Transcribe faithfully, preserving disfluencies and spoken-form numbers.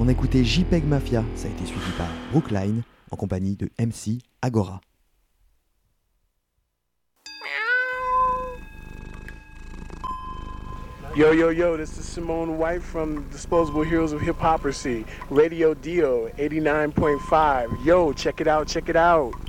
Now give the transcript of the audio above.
On a écouté JPEG Mafia, ça a été suivi par Brookline en compagnie de M C Agora. Yo, yo, yo, this is Simone White from Disposable Heroes of Hip Hopocracy, Radio Dio, eighty-nine point five. Yo, check it out, check it out.